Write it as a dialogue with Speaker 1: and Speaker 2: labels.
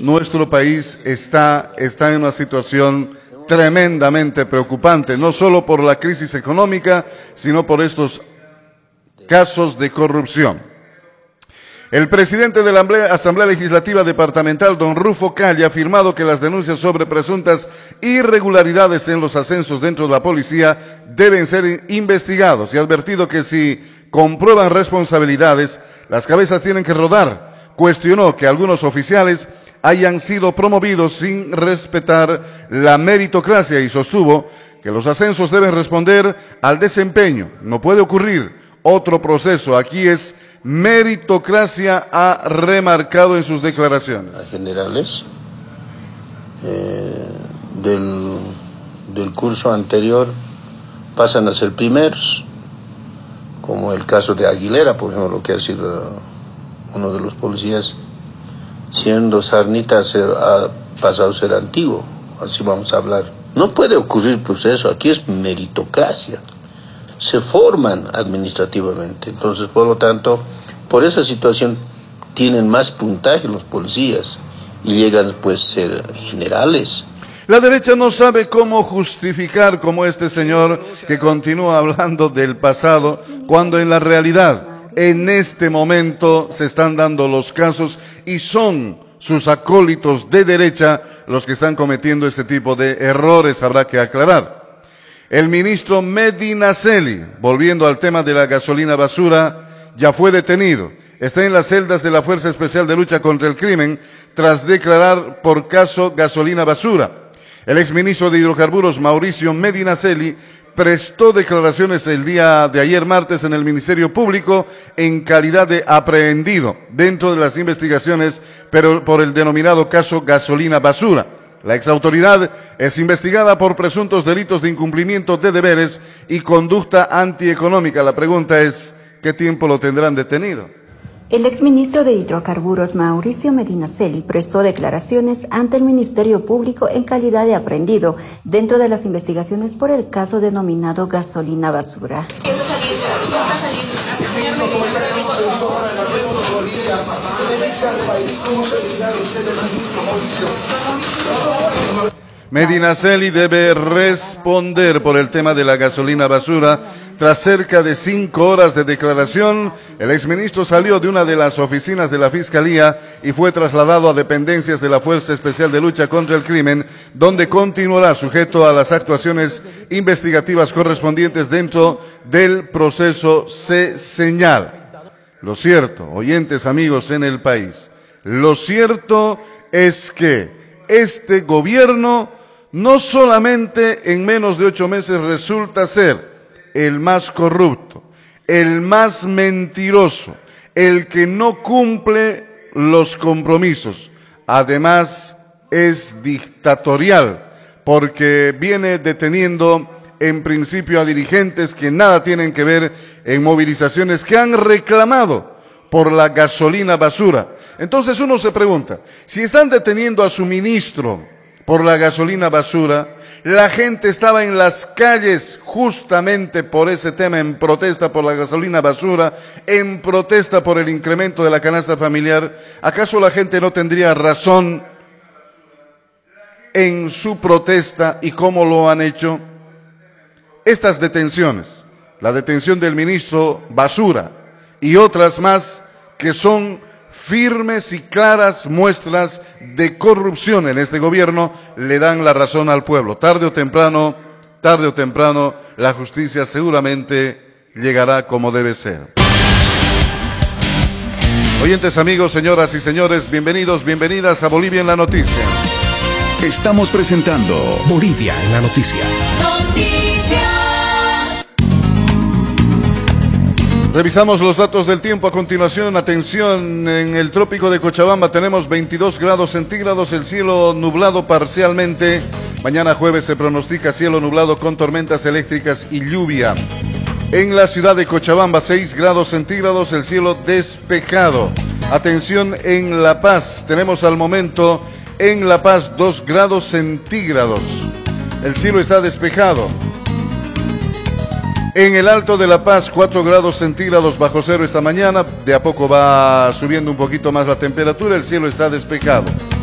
Speaker 1: nuestro país está en una situación tremendamente preocupante, no solo por la crisis económica, sino por estos casos de corrupción. El presidente de la Asamblea Legislativa Departamental, don Rufo Calle, ha afirmado que las denuncias sobre presuntas irregularidades en los ascensos dentro de la policía deben ser investigados y ha advertido que si comprueban responsabilidades, las cabezas tienen que rodar. Cuestionó que algunos oficiales hayan sido promovidos sin respetar la meritocracia y sostuvo que los ascensos deben responder al desempeño. No puede ocurrir otro proceso. Aquí es meritocracia, ha remarcado en sus declaraciones.
Speaker 2: A generales del curso anterior pasan a ser primeros, como el caso de Aguilera, por ejemplo, que ha sido uno de los policías, siendo sarnita ha pasado a ser antiguo, así vamos a hablar. No puede ocurrir proceso, aquí es meritocracia. Se forman administrativamente, entonces por lo tanto, por esa situación tienen más puntaje los policías y llegan pues a ser generales.
Speaker 1: La derecha no sabe cómo justificar como este señor que continúa hablando del pasado, cuando en la realidad, en este momento se están dando los casos y son sus acólitos de derecha los que están cometiendo este tipo de errores, habrá que aclarar. El ministro Medinaceli, volviendo al tema de la gasolina basura, ya fue detenido. Está en las celdas de la Fuerza Especial de Lucha contra el Crimen tras declarar por caso gasolina basura. El exministro de Hidrocarburos, Mauricio Medinaceli, prestó declaraciones el día de ayer martes en el Ministerio Público en calidad de aprehendido dentro de las investigaciones pero por el denominado caso gasolina basura. La exautoridad es investigada por presuntos delitos de incumplimiento de deberes y conducta antieconómica. La pregunta es, ¿qué tiempo lo tendrán detenido?
Speaker 3: El exministro de Hidrocarburos, Mauricio Medinaceli, prestó declaraciones ante el Ministerio Público en calidad de aprehendido dentro de las investigaciones por el caso denominado gasolina basura.
Speaker 1: Medinaceli debe responder por el tema de la gasolina basura. Tras cerca de 5 horas de declaración, el exministro salió de una de las oficinas de la Fiscalía y fue trasladado a dependencias de la Fuerza Especial de Lucha contra el Crimen, donde continuará sujeto a las actuaciones investigativas correspondientes dentro del proceso, se señala. Lo cierto, oyentes amigos en el país, lo cierto es que este gobierno no solamente en menos de 8 meses resulta ser el más corrupto, el más mentiroso, el que no cumple los compromisos, además es dictatorial, porque viene deteniendo en principio a dirigentes que nada tienen que ver en movilizaciones que han reclamado por la gasolina basura. Entonces uno se pregunta, si están deteniendo a su ministro por la gasolina basura, la gente estaba en las calles justamente por ese tema, en protesta por la gasolina basura, en protesta por el incremento de la canasta familiar. ¿Acaso la gente no tendría razón en su protesta y cómo lo han hecho? Estas detenciones, la detención del ministro Basura y otras más que son firmes y claras muestras de corrupción en este gobierno, le dan la razón al pueblo. Tarde o temprano, la justicia seguramente llegará como debe ser. Oyentes amigos, señoras y señores, bienvenidos, bienvenidas a Bolivia en la Noticia.
Speaker 4: Estamos presentando Bolivia en la Noticia.
Speaker 1: Revisamos los datos del tiempo a continuación. Atención, en el trópico de Cochabamba tenemos 22 grados centígrados, el cielo nublado parcialmente. Mañana jueves se pronostica cielo nublado con tormentas eléctricas y lluvia. En la ciudad de Cochabamba 6 grados centígrados, el cielo despejado. Atención, en La Paz tenemos al momento en La Paz 2 grados centígrados, el cielo está despejado. En el Alto de La Paz, 4 grados centígrados bajo cero esta mañana. De a poco va subiendo un poquito más la temperatura, el cielo está despejado.